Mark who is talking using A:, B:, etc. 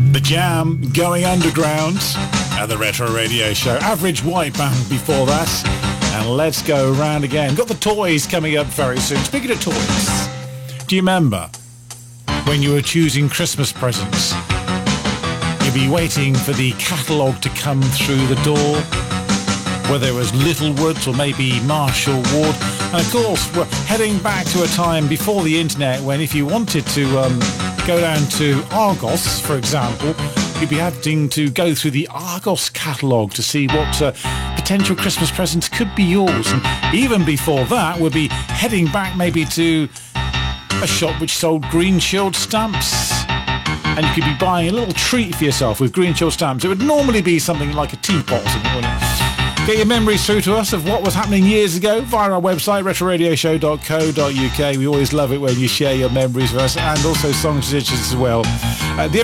A: The Jam, Going Underground, at the Retro Radio Show. Average White Band before that. And let's go round again. Got the Toys coming up very soon. Speaking of toys, do you remember when you were choosing Christmas presents? You'd be waiting for the catalogue to come through the door, whether it was Littlewoods or maybe Marshall Ward. And of course, we're heading back to a time before the internet when if you wanted to go down to Argos, for example, you'd be having to go through the Argos catalogue to see what potential Christmas presents could be yours. And even before that, we'll be heading back maybe to a shop which sold Green Shield stamps. And you could be buying a little treat for yourself with Green Shield stamps. It would normally be something like a teapot or something, wouldn't it? Get your memories through to us of what was happening years ago via our website, retroradioshow.co.uk. We always love it when you share your memories with us and also song suggestions as well. The